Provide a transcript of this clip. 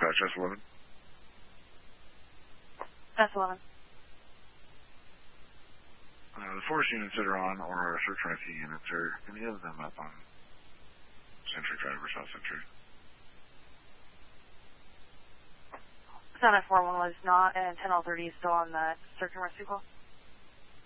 Dispatch, S11. S11. The forest units that are on or search and rescue units, are any of them up on Century Drive or South Century? 741 was not, and 1030 is still on the search and rescue call.